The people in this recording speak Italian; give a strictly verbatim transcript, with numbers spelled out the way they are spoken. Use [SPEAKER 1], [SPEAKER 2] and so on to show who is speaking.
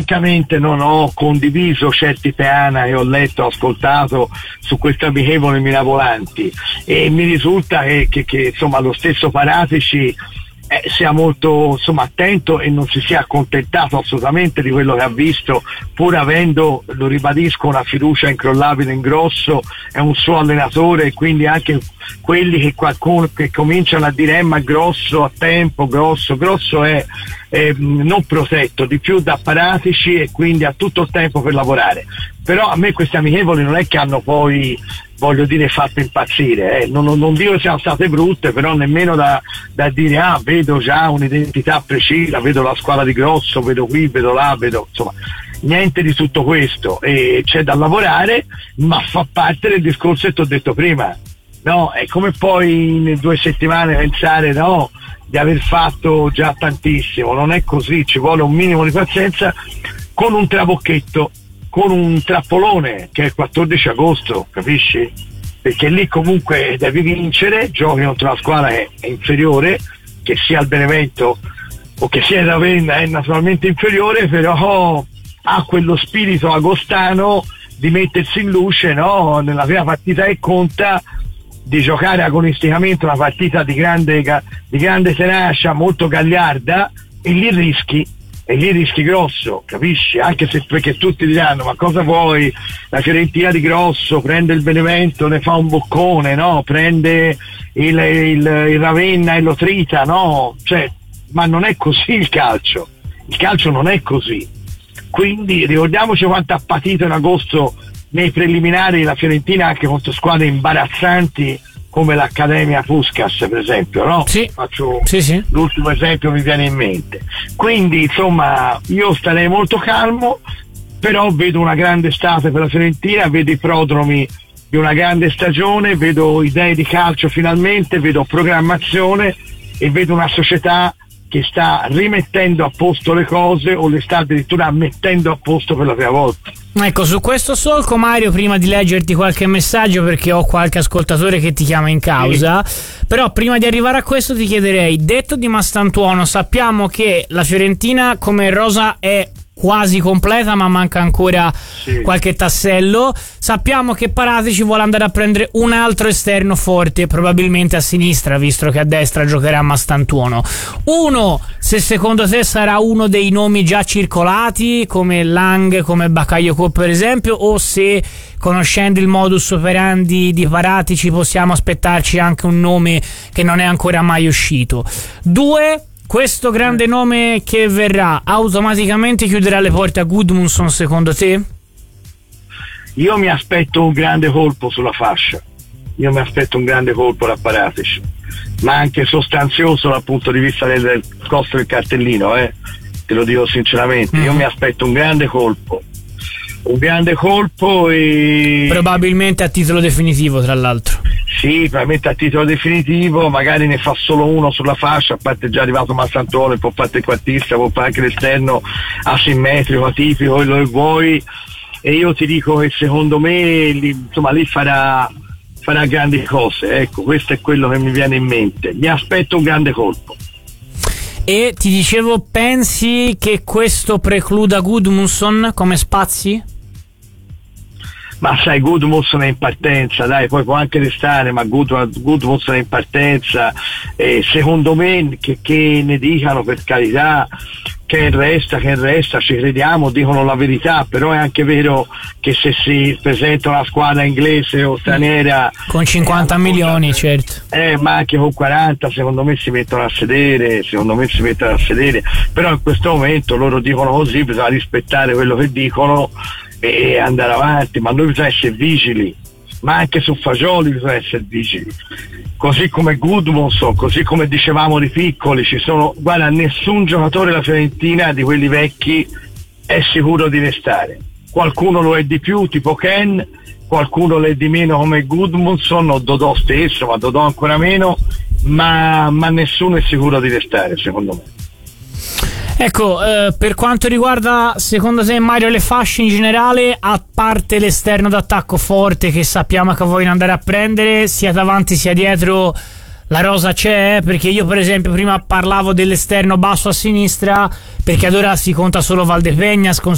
[SPEAKER 1] francamente non ho condiviso certi peana che ho letto, ho ascoltato su questo amichevole Miravolanti, e mi risulta che, che, che insomma lo stesso Paratici Eh, sia molto insomma attento e non si sia accontentato assolutamente di quello che ha visto, pur avendo, lo ribadisco, una fiducia incrollabile in Grosso, è un suo allenatore, e quindi anche quelli che qualcuno che cominciano a dire eh, ma Grosso a tempo, Grosso, Grosso è, è non protetto di più da Paratici e quindi ha tutto il tempo per lavorare. Però a me questi amichevoli non è che hanno poi, voglio dire, fatto impazzire, eh. non, non dico che siano state brutte, però nemmeno da, da dire ah vedo già un'identità precisa, vedo la squadra di Grosso, vedo qui, vedo là, vedo insomma niente di tutto questo, e c'è da lavorare, ma fa parte del discorso che ti ho detto prima, no? È come poi in due settimane pensare no di aver fatto già tantissimo, non è così, ci vuole un minimo di pazienza, con un trabocchetto, con un trappolone che è il quattordici agosto, capisci? Perché lì comunque devi vincere, giochi contro una squadra che è inferiore, che sia il Benevento o che sia il Ravenna è naturalmente inferiore, però ha quello spirito agostano di mettersi in luce, no? Nella prima partita che conta, di giocare agonisticamente una partita di grande, di grande tenacia, molto gagliarda, e lì rischi. E lì rischi grosso, capisci? Anche se, perché tutti diranno ma cosa vuoi, la Fiorentina di Grosso prende il Benevento, ne fa un boccone, no? Prende il, il, il Ravenna e lo trita, no? Cioè, ma non è così il calcio, il calcio non è così. Quindi ricordiamoci quanto ha patito in agosto nei preliminari la Fiorentina, anche contro squadre imbarazzanti come l'Accademia Puskás, per esempio, no?
[SPEAKER 2] Sì.
[SPEAKER 1] Faccio
[SPEAKER 2] sì, sì.
[SPEAKER 1] L'ultimo esempio mi viene in mente. Quindi insomma io starei molto calmo, però vedo una grande estate per la Fiorentina, vedo i prodromi di una grande stagione, vedo idee di calcio finalmente, vedo programmazione e vedo una società che sta rimettendo a posto le cose, o le sta addirittura mettendo a posto per la prima volta.
[SPEAKER 2] Ecco, su questo solco, Mario, prima di leggerti qualche messaggio, perché ho qualche ascoltatore che ti chiama in causa, sì. Però prima di arrivare a questo ti chiederei, detto di Mastantuono, sappiamo che la Fiorentina come rosa è quasi completa, ma manca ancora sì. qualche tassello. Sappiamo che Paratici vuole andare a prendere un altro esterno forte, probabilmente a sinistra, visto che a destra giocherà Mastantuono. Uno, se secondo te sarà uno dei nomi già circolati, come Lang, come Bakayoko per esempio, o se, conoscendo il modus operandi di Paratici, possiamo aspettarci anche un nome che non è ancora mai uscito. Due, questo grande nome che verrà automaticamente chiuderà le porte a Gudmundsson, secondo te?
[SPEAKER 1] Io mi aspetto un grande colpo sulla fascia, io mi aspetto un grande colpo da Paratici, ma anche sostanzioso dal punto di vista del, del costo del cartellino, eh? Te lo dico sinceramente, mm. io mi aspetto un grande colpo, un grande colpo e... probabilmente a titolo definitivo, tra l'altro. Sì, probabilmente a titolo definitivo, magari ne fa solo uno sulla fascia, a parte già arrivato Mastantuono, può fare il trequartista, può fare anche l'esterno asimmetrico, atipico, quello che vuoi, e io ti dico che secondo me lì, insomma lì farà, farà grandi cose, ecco, questo è quello che mi viene in mente, mi aspetto un grande colpo.
[SPEAKER 2] E ti dicevo, pensi che questo precluda Gudmundsson come spazi?
[SPEAKER 1] Ma sai, Gudmundsson è in partenza, dai, poi può anche restare, ma Gudmundsson è in partenza, e secondo me che, che ne dicano, per carità, che resta, che resta, ci crediamo, dicono la verità, però è anche vero che se si presenta una squadra inglese o straniera
[SPEAKER 2] con cinquanta eh, milioni, certo,
[SPEAKER 1] eh, ma anche con quaranta, secondo me si mettono a sedere, secondo me si mettono a sedere, però in questo momento loro dicono così, bisogna rispettare quello che dicono e andare avanti, ma noi bisogna essere vigili, ma anche su Fagioli bisogna essere vigili, così come Gudmundsson, così come dicevamo di Piccoli, ci sono, guarda, nessun giocatore della Fiorentina di quelli vecchi è sicuro di restare, qualcuno lo è di più, tipo Ken, qualcuno lo è di meno come Gudmundsson o Dodò stesso, ma Dodò ancora meno, ma, ma nessuno è sicuro di restare, secondo me.
[SPEAKER 2] Ecco, eh, per quanto riguarda secondo te, Mario, le fasce in generale, a parte l'esterno d'attacco forte che sappiamo che vogliono andare a prendere, sia davanti sia dietro la rosa c'è? Perché io per esempio prima parlavo dell'esterno basso a sinistra, perché ad ora si conta solo Valdepeñas con